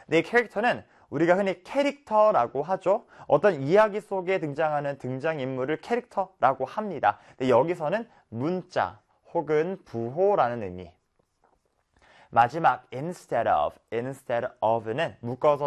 네, 캐릭터는 우리가 흔히 캐릭터라고 하죠. 어떤 이야기 속에 등장하는 등장인물을 캐릭터라고 합니다. 근데 여기서는 문자 혹은 부호라는 의미. 마지막 instead of는 묶어서